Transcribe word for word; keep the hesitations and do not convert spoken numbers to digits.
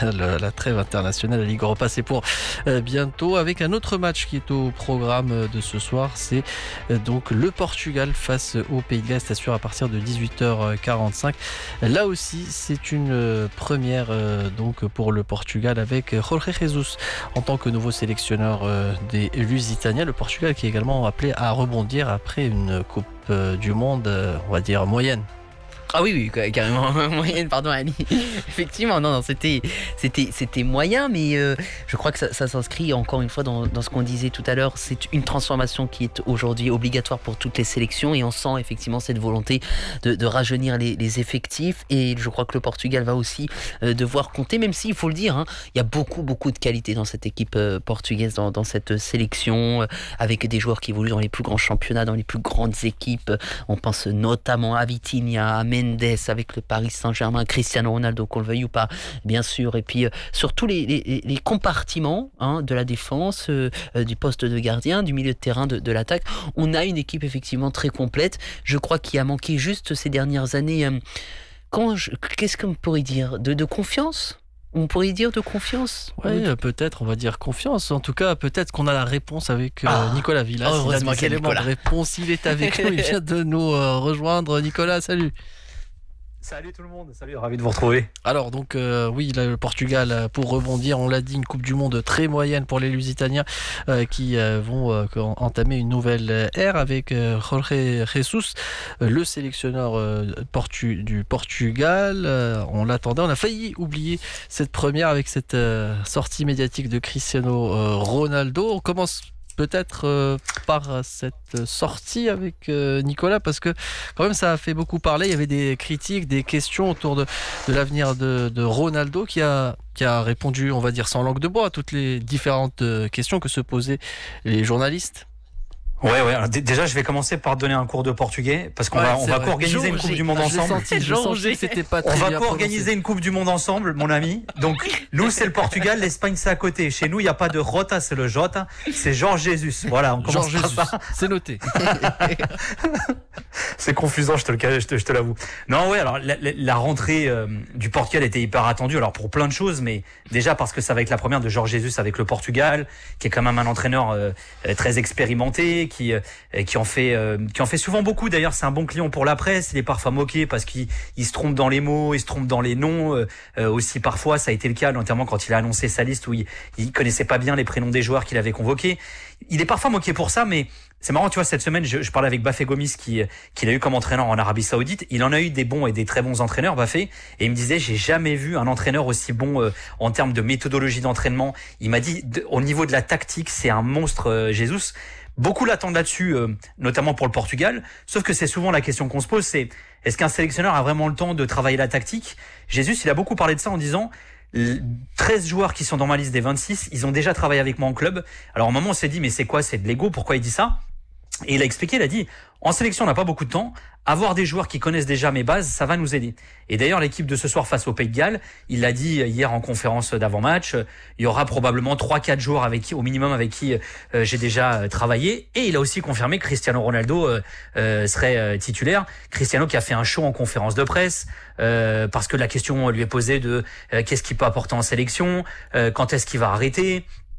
le, la trêve internationale, la Ligue Europa, c'est pour euh, bientôt. Avec un autre match qui est au programme de ce soir, c'est euh, donc le Portugal face au Pays de Galles. C'est sûr à partir de dix-huit heures quarante-cinq. Là aussi, c'est une euh, première euh, donc pour le Portugal avec Jorge Jesus en tant que nouveau sélectionneur euh, des Lusitaniens. Le Portugal qui est également appelé à rebondir après une Coupe euh, du Monde, euh, on va dire moyenne. Ah oui, oui, carrément moyenne, pardon Ali. Effectivement, non, non, c'était, c'était, c'était moyen, mais euh, je crois que ça, ça s'inscrit encore une fois dans, dans ce qu'on disait tout à l'heure. C'est une transformation qui est aujourd'hui obligatoire pour toutes les sélections et on sent effectivement cette volonté de, de rajeunir les, les effectifs. Et je crois que le Portugal va aussi euh, devoir compter, même s'il faut le dire, hein, il y a beaucoup, beaucoup de qualité dans cette équipe euh, portugaise, dans, dans cette sélection, euh, avec des joueurs qui évoluent dans les plus grands championnats, dans les plus grandes équipes. On pense notamment à Vitinha, à Mendes, avec le Paris Saint-Germain, Cristiano Ronaldo, qu'on le veuille ou pas, bien sûr, et puis euh, sur tous les, les, les compartiments hein, de la défense, euh, euh, du poste de gardien, du milieu de terrain, de, de l'attaque, on a une équipe effectivement très complète. Je crois qu'il a manqué juste ces dernières années, euh, quand je, qu'est-ce qu'on pourrait dire, de, de confiance. On pourrait dire de confiance. Oui, euh, peut-être, on va dire confiance. En tout cas, peut-être qu'on a la réponse avec euh, ah, Nicolas Villas. Oh, heureusement qu'il y a Nicolas. De réponse, il est avec nous, il vient de nous euh, rejoindre. Nicolas, salut. Salut tout le monde, salut, ravi de vous retrouver. Alors donc euh, oui, là, le Portugal, pour rebondir, on l'a dit, une Coupe du Monde très moyenne pour les Lusitaniens euh, qui euh, vont euh, entamer une nouvelle ère avec euh, Jorge Jesus, euh, le sélectionneur euh, portu- du Portugal. Euh, on l'attendait, on a failli oublier cette première avec cette euh, sortie médiatique de Cristiano euh, Ronaldo. On commence peut-être euh, par cette sortie avec euh, Nicolas, parce que quand même ça a fait beaucoup parler. Il y avait des critiques, des questions autour de, de l'avenir de, de Ronaldo qui a, qui a répondu, on va dire, sans langue de bois à toutes les différentes questions que se posaient les journalistes. Ouais, ouais. Alors, d- déjà, je vais commencer par donner un cours de portugais parce qu'on ouais, va, on va vrai. co-organiser une Coupe du Monde ah, ensemble. Senti, senti, c'était pas on va co-organiser co-organiser une Coupe du Monde ensemble, mon ami. Donc, nous, c'est le Portugal, l'Espagne, c'est à côté. Chez nous, il n'y a pas de Rota, c'est le Jota. C'est Georges Jesus. Voilà, on commence Georges par Jesus. ça. C'est noté. C'est confusant, je te le, je te, je te l'avoue. Non, ouais, alors la, la, la rentrée euh, du Portugal était hyper attendue, alors pour plein de choses, mais déjà parce que ça va être la première de Jorge Jesus avec le Portugal, qui est quand même un entraîneur euh, très expérimenté, qui euh, qui en fait euh, qui en fait souvent beaucoup. D'ailleurs, c'est un bon client pour la presse. Il est parfois moqué parce qu'il il se trompe dans les mots, il se trompe dans les noms. Euh, euh, aussi parfois, ça a été le cas notamment quand il a annoncé sa liste où il, il connaissait pas bien les prénoms des joueurs qu'il avait convoqués. Il est parfois moqué pour ça, mais c'est marrant, tu vois, cette semaine, je, je parlais avec Bafé Gomis, qui, qu'il a eu comme entraîneur en Arabie Saoudite. Il en a eu des bons et des très bons entraîneurs, Bafé. Et il me disait, j'ai jamais vu un entraîneur aussi bon euh, en termes de méthodologie d'entraînement. Il m'a dit, de, au niveau de la tactique, c'est un monstre, euh, Jesus. Beaucoup l'attendent là-dessus, euh, notamment pour le Portugal. Sauf que c'est souvent la question qu'on se pose, c'est est-ce qu'un sélectionneur a vraiment le temps de travailler la tactique? Jesus, il a beaucoup parlé de ça en disant, treize joueurs qui sont dans ma liste des vingt-six, ils ont déjà travaillé avec moi en club. Alors au moment on s'est dit mais c'est quoi, c'est de l'ego, pourquoi il dit ça? Et il a expliqué, il a dit en sélection on n'a pas beaucoup de temps, avoir des joueurs qui connaissent déjà mes bases, ça va nous aider. Et d'ailleurs l'équipe de ce soir face au Pays de Galles, il l'a dit hier en conférence d'avant-match, il y aura probablement trois quatre joueurs avec qui, au minimum avec qui euh, j'ai déjà travaillé. Et il a aussi confirmé que Cristiano Ronaldo euh, euh, serait euh, titulaire. Cristiano qui a fait un show en conférence de presse euh, parce que la question lui est posée de euh, qu'est-ce qu'il peut apporter en sélection, euh, quand est-ce qu'il va arrêter.